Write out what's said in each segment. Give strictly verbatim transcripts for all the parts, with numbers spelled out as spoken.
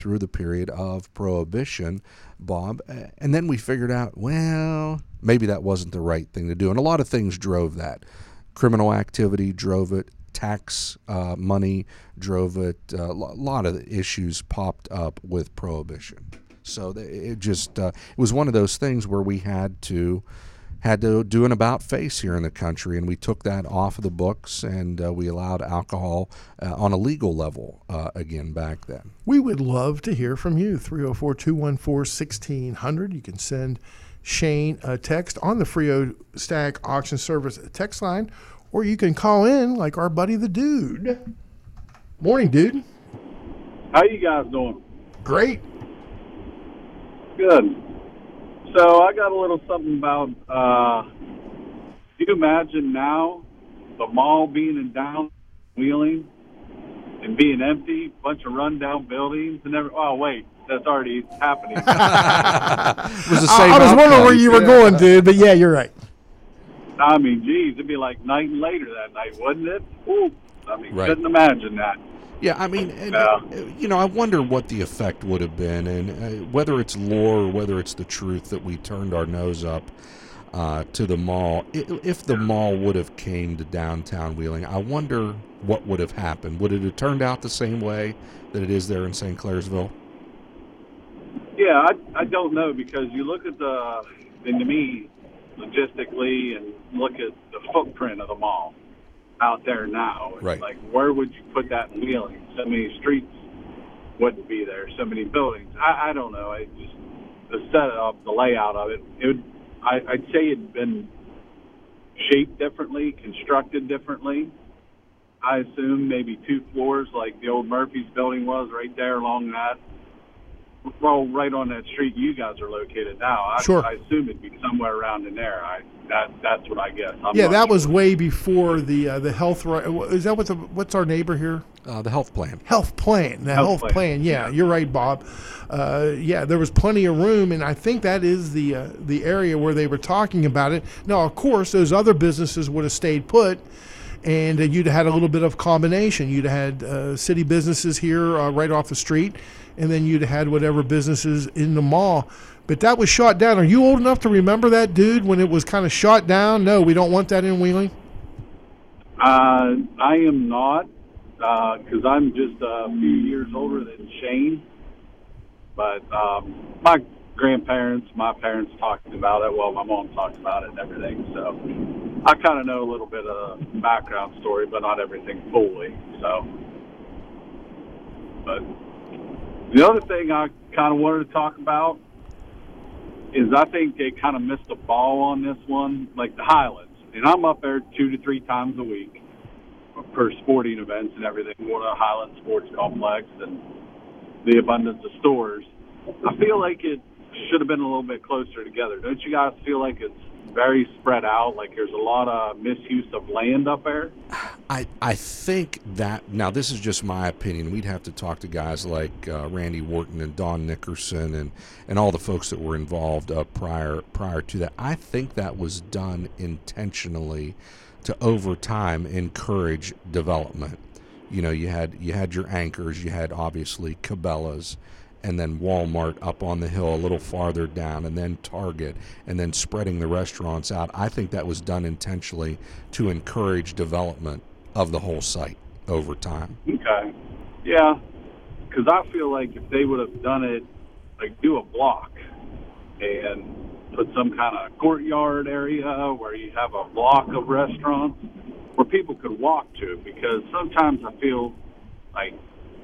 through the period of Prohibition, Bob. And then we figured out, well, maybe that wasn't the right thing to do. And a lot of things drove that. Criminal activity drove it. Tax uh, money drove it. A uh, lot of issues popped up with Prohibition. So it just uh, it was one of those things where we had to had to do an about face here in the country, and we took that off of the books, and uh, we allowed alcohol uh, on a legal level uh, again back then. We would love to hear from you. three oh four, two one four, one six zero zero. You can send Shane a text on the Frio Stack Auction Service text line, or you can call in like our buddy the Dude. Morning, Dude. How you guys doing? Great. Good. So I got a little something about, uh, do you imagine now the mall being in down Wheeling and being empty, bunch of rundown buildings and everything? Oh, wait, that's already happening. It was the I, same I was outcome. wondering where you were Yeah. going, dude, but yeah, you're right. I mean, geez, it'd be like night and later that night, wouldn't it? Ooh, I mean, Right. couldn't imagine that. Yeah, I mean, and, Yeah. you know, I wonder what the effect would have been, and uh, whether it's lore or whether it's the truth that we turned our nose up uh, to the mall. I- If the mall would have came to downtown Wheeling, I wonder what would have happened. Would it have turned out the same way that it is there in Saint Clairsville? Yeah, I, I don't know, because you look at the, and to me, logistically, and look at the footprint of the mall out there now. It's Right. like, where would you put that in Wheeling? So many streets wouldn't be there, so many buildings. I, I don't know. I just, the setup, the layout of it, it would, I, I'd say it'd been shaped differently, constructed differently. I assume maybe two floors like the old Murphy's building was right there along that. Well, right on that street you guys are located now. I, Sure. I assume it'd be somewhere around in there. I that that's what I guess. I'm Yeah, not that sure. was way before the uh, the health. Right, is that what the what's our neighbor here? Uh, the health plan. Health plan. The Health health, plan. plan. Yeah, you're right, Bob. Uh, yeah, there was plenty of room, and I think that is the uh, the area where they were talking about it. Now, of course, those other businesses would have stayed put, and uh, you'd have had a little bit of combination. You'd have had uh, city businesses here uh, right off the street, and then you'd have had whatever businesses in the mall. But that was shot down. Are you old enough to remember that, dude, when it was kind of shot down? No, we don't want that in Wheeling. Uh, I am not, because I'm just a few years older than Shane. But um, my grandparents, my parents talked about it. Well, my mom talked about it and everything. So I kind of know a little bit of the background story, but not everything fully. So, but the other thing I kind of wanted to talk about is I think they kind of missed the ball on this one, like the Highlands. And I'm up there two to three times a week for sporting events and everything, going to Highland Sports Complex and the abundance of stores. I feel like it should have been a little bit closer together. Don't you guys feel like it's very spread out, like there's a lot of misuse of land up there? I, I think that, now this is just my opinion, we'd have to talk to guys like uh, Randy Wharton and Don Nickerson and, and all the folks that were involved uh, prior prior to that. I think that was done intentionally to, over time, encourage development. You know, you had you had your anchors, you had obviously Cabela's, and then Walmart up on the hill a little farther down, and then Target, and then spreading the restaurants out. I think that was done intentionally to encourage development of the whole site over time. Okay. Yeah, because I feel like if they would have done it, like do a block and put some kind of courtyard area where you have a block of restaurants where people could walk to, because sometimes I feel like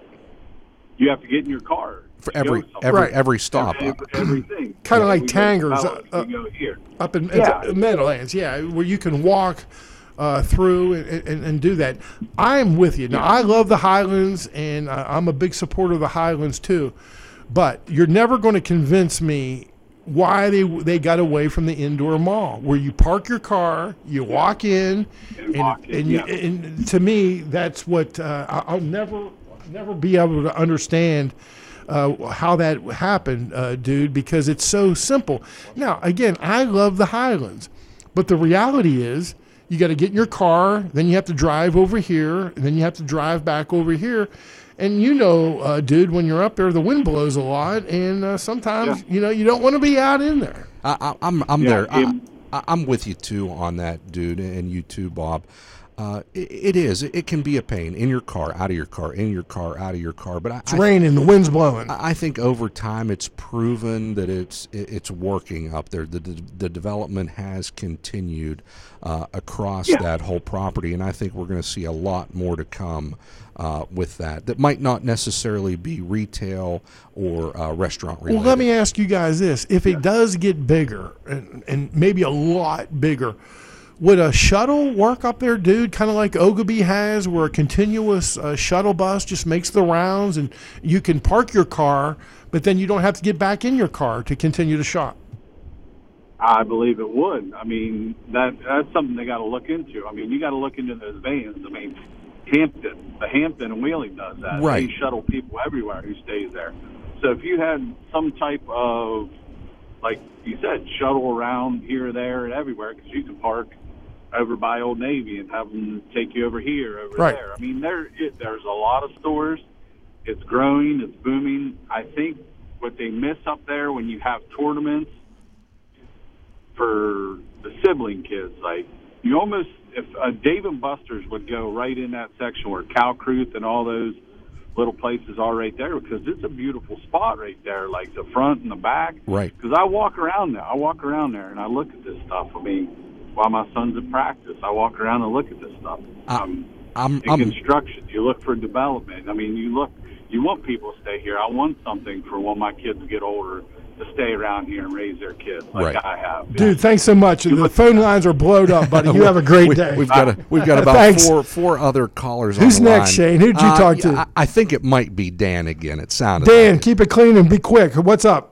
you have to get in your car. For to every go somewhere. every Right. every stop. Every- everything. Kinda Yeah, like we go to Tanger's, Palace, uh, we go here. Up in Yeah. at the Meadowlands, yeah, where you can walk uh, through and, and, and do that. I'm with you. Now, I love the Highlands, and uh, I'm a big supporter of the Highlands too. But you're never going to convince me why they they got away from the indoor mall, where you park your car, you walk in, And and, walk in, and, you, yeah. and to me, that's what uh, I- I'll never never be able to understand. Uh, how that happened, uh, dude, because it's so simple. Now, again, I love the Highlands, but the reality is you got to get in your car, then you have to drive over here, and then you have to drive back over here. And you know, uh, dude, when you're up there, the wind blows a lot, and uh, sometimes, Yeah. you know, you don't want to be out in there. I, I, I'm I'm Yeah, there. I, it- I, I'm with you too on that, dude, and you too, Bob. Uh, it, it is. It can be a pain in your car, out of your car, in your car, out of your car. But I, It's raining, the wind's blowing. I, I think over time it's proven that it's it, it's working up there. The the, the development has continued uh, across Yeah. that whole property, and I think we're going to see a lot more to come uh, with that. That might not necessarily be retail or uh, restaurant related. Well, let me ask you guys this. If it does get bigger, and, and maybe a lot bigger, would a shuttle work up there, dude, kind of like Ogilvy has, where a continuous uh, shuttle bus just makes the rounds and you can park your car, but then you don't have to get back in your car to continue to shop? I believe it would. I mean, that that's something they got to look into. I mean, you got to look into those vans. I mean, Hampton, the Hampton and Wheeling does that. Right. They shuttle people everywhere who stays there. So if you had some type of, like you said, shuttle around here, there, and everywhere, because you can park over by Old Navy and have them take you over here, over Right. there. I mean, there it, there's a lot of stores. It's growing. It's booming. I think what they miss up there when you have tournaments for the sibling kids, like you almost, if uh, Dave and Buster's would go right in that section where Calcruth and all those little places are right there, because it's a beautiful spot right there, like the front and the back. Right. Because I walk around there. I walk around there and I look at this stuff. I mean, while my son's at practice, I walk around and look at this stuff. Uh, um, I'm, in I'm construction, you look for development. I mean, you look, you want people to stay here. I want something for when my kids get older to stay around here and raise their kids like Right. I have. Dude, thanks so much. The phone lines are blowed up, buddy. You have a great we, day. We've got a, we've got about Thanks. four four other callers. Who's on the next, line. Shane? Who'd you Uh, talk to? I, I think it might be Dan again. It sounded Dan, like it. keep it clean and be quick. What's up?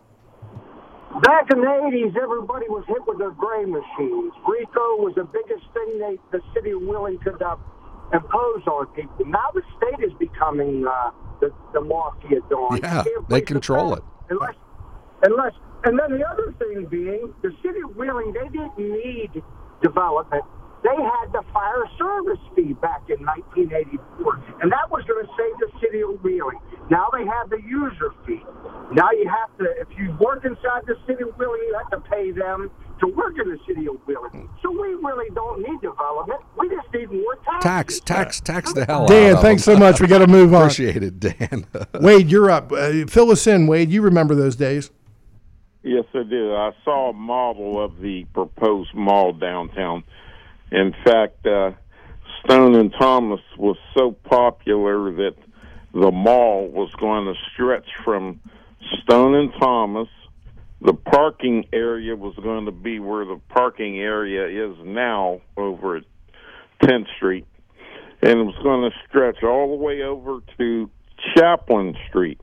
Back in the eighties, everybody was hit with their gray machines. RICO was the biggest thing they, the city of Wheeling could uh, impose on people. Now the state is becoming uh, the, the mafia dawn. Yeah, You can't they place control bet it. Unless, unless, and then the other thing being, the city of Wheeling, they didn't need development. They had the fire service fee back in nineteen eighty-four, and that was going to save the city of Wheeling. Now they have the user fee. Now you have to, if you work inside the city of Wheeling, you have to pay them to work in the city of Wheeling. So we really don't need development. We just need more Tax, taxes. tax, tax the hell out Dan, of thanks them. so much. We got to move on. Appreciate it, Dan. Wade, you're up. Uh, fill us in, Wade. You remember those days. Yes, I did. I saw a model of the proposed mall downtown. In fact, uh, Stone and Thomas was so popular that the mall was going to stretch from Stone and Thomas. The parking area was going to be where the parking area is now over at tenth Street. And it was going to stretch all the way over to Chaplin Street.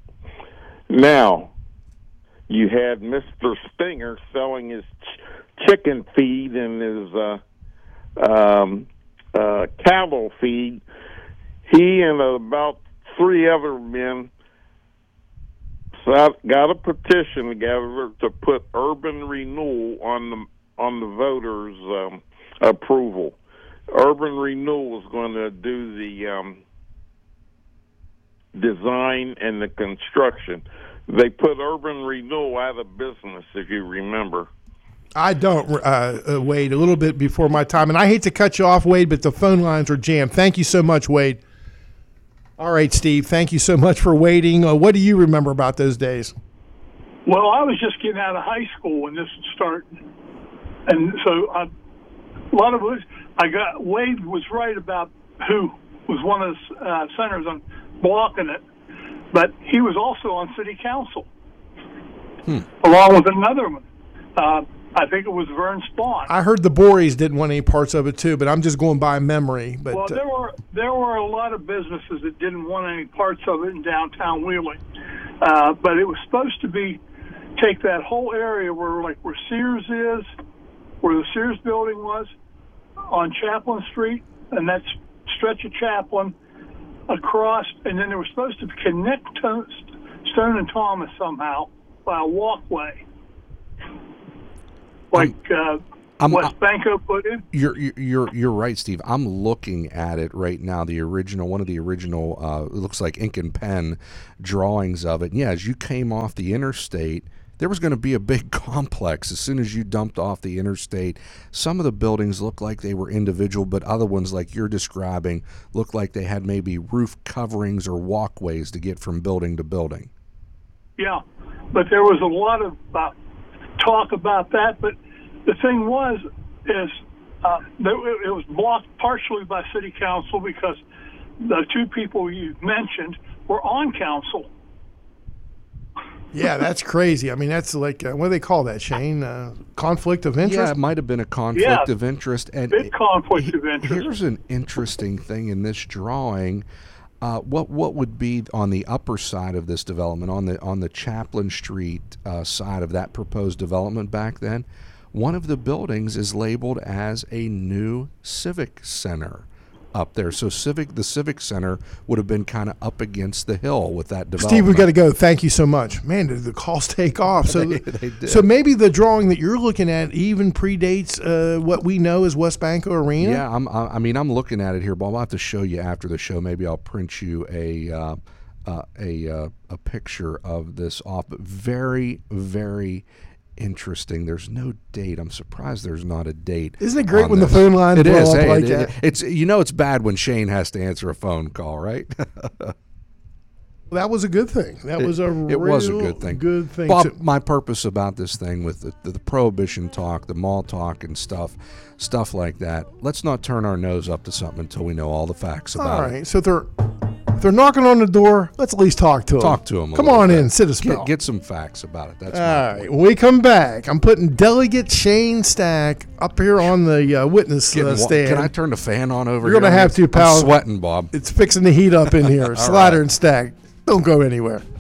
Now, you had Mister Stinger selling his ch- chicken feed and his uh, um, uh, cattle feed. He and about three other men got a petition together to put urban renewal on the on the voters' um, approval. Urban renewal was going to do the um, design and the construction. They put urban renewal out of business, if you remember. I don't, uh, uh, Wade, a little bit before my time. And I hate to cut you off, Wade, but the phone lines are jammed. Thank you so much, Wade. All right, Steve, thank you so much for waiting. Uh, what do you remember about those days? Well, I was just getting out of high school when this was starting. And so I, a lot of us, I got, Wade was right about who was one of the uh, senators on blocking it, but he was also on city council, hmm. along with another one. Uh, I think it was Vern Spawn. I heard the Bories didn't want any parts of it too, but I'm just going by memory. But well, there uh, were there were a lot of businesses that didn't want any parts of it in downtown Wheeling, uh, but it was supposed to be take that whole area where like where Sears is, where the Sears building was, on Chaplin Street, and that stretch of Chaplin across, and then they were supposed to connect to Stone and Thomas somehow by a walkway. Like uh, I'm, West Banco put in. You're you're you're right, Steve. I'm looking at it right now. The original, one of the original, uh, it looks like ink and pen drawings of it. And yeah, as you came off the interstate, there was going to be a big complex as soon as you dumped off the interstate. Some of the buildings looked like they were individual, but other ones, like you're describing, looked like they had maybe roof coverings or walkways to get from building to building. Yeah, but there was a lot of uh, talk about that. But the thing was, is uh, it was blocked partially by city council because the two people you mentioned were on council. Yeah, that's crazy. I mean, that's like, uh, what do they call that, Shane? Uh, conflict of interest? Yeah, it might have been a conflict yeah, of interest. And big conflict it, of interest. Here's an interesting thing in this drawing. Uh, what what would be on the upper side of this development, on the on the Chaplin Street uh, side of that proposed development back then? One of the buildings is labeled as a new civic center up there. So civic, the civic center would have been kind of up against the hill with that development. Steve, we got to go. Thank you so much. Man, did the calls take off? So, they, they did. So maybe the drawing that you're looking at even predates uh, what we know as West Banco Arena. Yeah, I'm, I mean, I'm looking at it here, Bob. I'll have to show you after the show. Maybe I'll print you a uh, uh, a uh, a picture of this off. But very, very interesting. There's no date. I'm surprised there's not a date. Isn't it great when this. the phone line it blow is. up Hey, like it, that? It, it's you know it's bad when Shane has to answer a phone call, right? That was a good thing. That it, was a it real was a good thing. Good thing. Bob, to, my purpose about this thing with the, the, the prohibition talk, the mall talk, and stuff, stuff like that. Let's not turn our nose up to something until we know all the facts about all it. right. So if they're if they're knocking on the door, let's at least talk to them. Talk to them. Come on in, sit a spell. Get, get some facts about it. That's all my right. point. When we come back, I'm putting Delegate Shane Stack up here on the uh, witness Getting uh, wa- stand. Can I turn the fan on over You're here? gonna have to, pal. I'm sweating, Bob. It's fixing to heat up in here. Slider right. and Stack. Don't go anywhere.